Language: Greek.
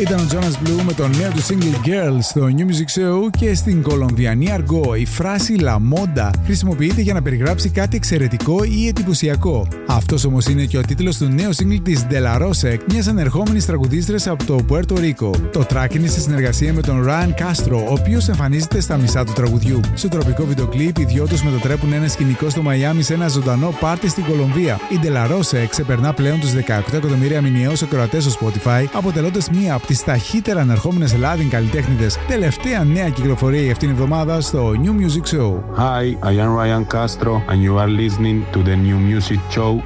Ήταν ο Jonas Blue με το νέο του single Girl στο New Music Show. Και στην Κολομβιανή αργό η φράση La Moda χρησιμοποιείται για να περιγράψει κάτι εξαιρετικό ή εντυπωσιακό. Αυτός όμως είναι και ο τίτλος του νέου single της De La Rose, μιας ανερχόμενης τραγουδίστρας από το Puerto Rico. Το track είναι σε συνεργασία με τον Ryan Castro, ο οποίος εμφανίζεται στα μισά του τραγουδιού. Στο τροπικό βίντεο κλιπ, οι δυο τους μετατρέπουν ένα σκηνικό στο Μαϊάμι σε ένα ζωντανό πάρτι στην Κολομβία. Η De La Rose ξεπερνά πλέον τους 18 εκατομμύρια μηνιαίους ακροατές στο Spotify, αποτελώντας μία από τις ταχύτερα ανερχόμενες Latin καλλιτέχνηδες. Τελευταία νέα κυκλοφορία αυτήν την εβδομάδα στο New Music Show. Hi, I am Ryan Castro and you are listening to the New Music Show